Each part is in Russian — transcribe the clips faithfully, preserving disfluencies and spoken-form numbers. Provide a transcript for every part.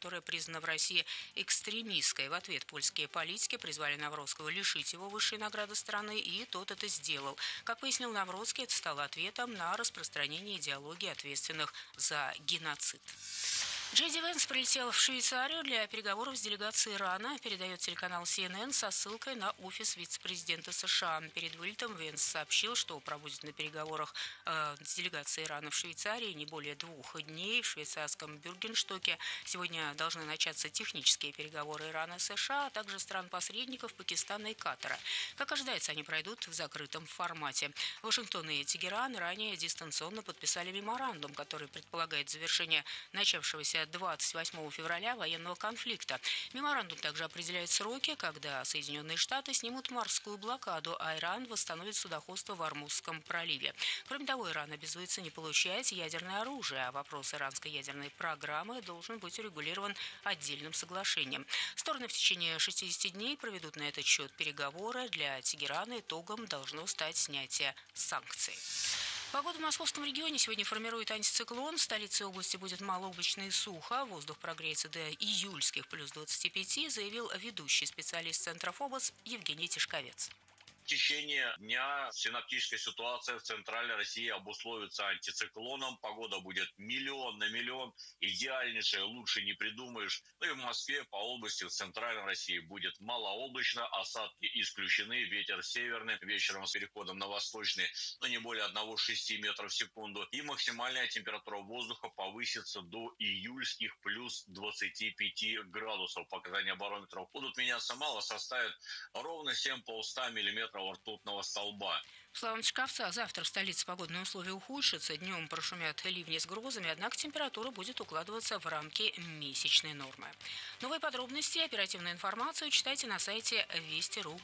которая признана в России экстремистской. В ответ польские политики призвали Навроцкого лишить его высшей награды страны, и тот это сделал. Как пояснил Навроцкий, это стало ответом на распространение идеологии ответственных за геноцид. Джей Ди Венс прилетел в Швейцарию для переговоров с делегацией Ирана, передает телеканал Си Эн Эн со ссылкой на офис вице-президента США. Перед вылетом Венс сообщил, что проводит на переговорах э, с делегацией Ирана в Швейцарии не более двух дней. В швейцарском Бюргенштоке сегодня должны начаться технические переговоры Ирана и США, а также стран-посредников Пакистана и Катара. Как ожидается, они пройдут в закрытом формате. Вашингтон и Тегеран ранее дистанционно подписали меморандум, который предполагает завершение начавшегося двадцать восьмого февраля военного конфликта. Меморандум также определяет сроки, когда Соединенные Штаты снимут морскую блокаду, а Иран восстановит судоходство в Ормузском проливе. Кроме того, Иран обязуется не получать ядерное оружие, а вопрос иранской ядерной программы должен быть урегулирован отдельным соглашением. Стороны в течение шестидесяти дней проведут на этот счет переговоры. Для Тегерана итогом должно стать снятие санкций. Погода в московском регионе сегодня формирует антициклон. В столице области будет малооблачно и сухо. Воздух прогреется до июльских плюс двадцати пяти, заявил ведущий специалист Центра ФОБОС Евгений Тишковец. В течение дня синоптическая ситуация в центральной России обусловится антициклоном. Погода будет миллион на миллион. Идеальнейшее, лучше не придумаешь. Ну и в Москве по области в центральной России будет малооблачно. Осадки исключены. Ветер северный. Вечером с переходом на восточный, но не более одного целого шести десятых метров в секунду. И максимальная температура воздуха повысится до июльских плюс двадцати пяти градусов. Показания барометров будут меняться мало. Составят ровно семь полста миллиметров ртутного столба. По словам Тишковца, завтра в столице погодные условия ухудшатся. Днем прошумят ливни с грозами, однако температура будет укладываться в рамки месячной нормы. Новые подробности и оперативную информацию читайте на сайте Вести точка ру.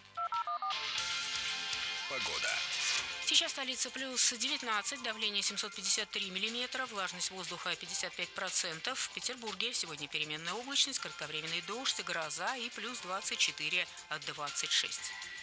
Погода. Сейчас столица плюс девятнадцать, давление семьсот пятьдесят три миллиметра, влажность воздуха пятьдесят пять процентов. В Петербурге сегодня переменная облачность, кратковременный дождь, гроза и плюс двадцать четыре - двадцать шесть.